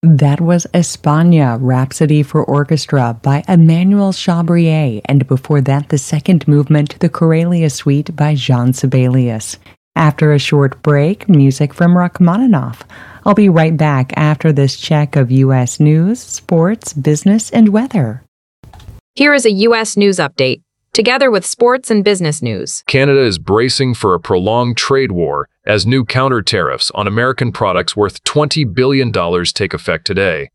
That was España, Rhapsody for Orchestra by Emmanuel Chabrier, and before that the second movement, the Corelia Suite by Jean Sibelius. After a short break, music from Rachmaninoff. I'll be right back after this check of U.S. news, sports, business, and weather. Here is a U.S. news update, together with sports and business news. Canada is bracing for a prolonged trade war as new counter-tariffs on American products worth $20 billion take effect today.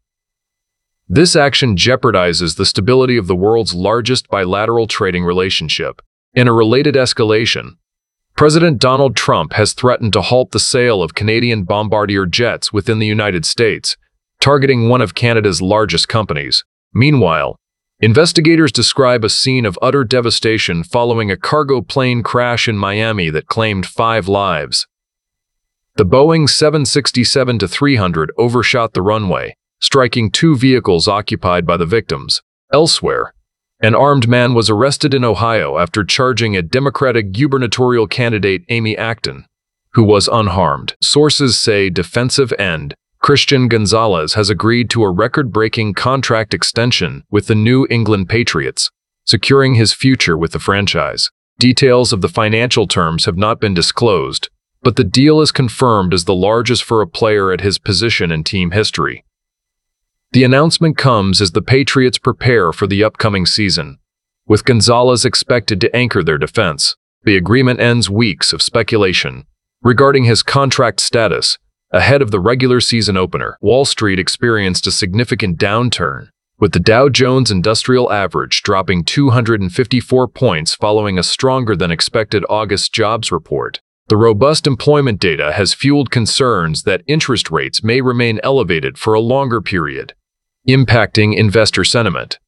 This action jeopardizes the stability of the world's largest bilateral trading relationship. In a related escalation, President Donald Trump has threatened to halt the sale of Canadian Bombardier jets within the United States, targeting one of Canada's largest companies. Meanwhile, investigators describe a scene of utter devastation following a cargo plane crash in Miami that claimed 5 lives. The Boeing 767-300 overshot the runway, striking 2 vehicles occupied by the victims. Elsewhere, an armed man was arrested in Ohio after charging a Democratic gubernatorial candidate Amy Acton, who was unharmed. Sources say defensive end Christian Gonzalez has agreed to a record-breaking contract extension with the New England Patriots, securing his future with the franchise. Details of the financial terms have not been disclosed, but the deal is confirmed as the largest for a player at his position in team history. The announcement comes as the Patriots prepare for the upcoming season, with Gonzalez expected to anchor their defense. The agreement ends weeks of speculation regarding his contract status ahead of the regular season opener. Wall Street experienced a significant downturn, with the Dow Jones Industrial Average dropping 254 points following a stronger-than-expected August jobs report. The robust employment data has fueled concerns that interest rates may remain elevated for a longer period, impacting investor sentiment.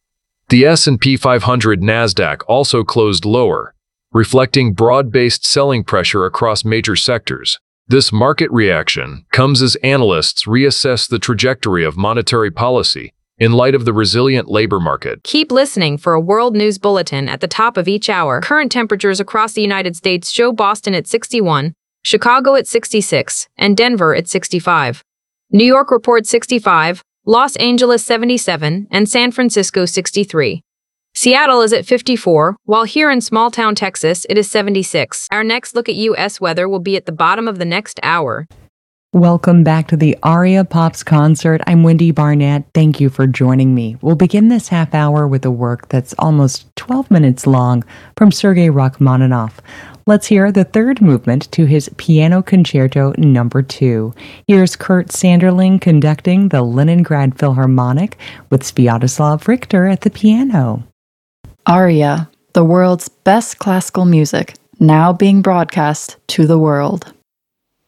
The S&P 500 Nasdaq also closed lower, reflecting broad-based selling pressure across major sectors. This market reaction comes as analysts reassess the trajectory of monetary policy in light of the resilient labor market. Keep listening for a world news bulletin at the top of each hour. Current temperatures across the United States show Boston at 61, Chicago at 66, and Denver at 65. New York reports 65, Los Angeles 77, and San Francisco 63. Seattle is at 54, while here in small-town Texas it is 76. Our next look at U.S. weather will be at the bottom of the next hour. Welcome back to the Aria Pops concert. I'm Wendy Barnett. Thank you for joining me. We'll begin this half hour with a work that's almost 12 minutes long from Sergei Rachmaninoff. Let's hear the third movement to his Piano Concerto No. 2. Here's Kurt Sanderling conducting the Leningrad Philharmonic with Sviatoslav Richter at the piano. Aria, the world's best classical music, now being broadcast to the world.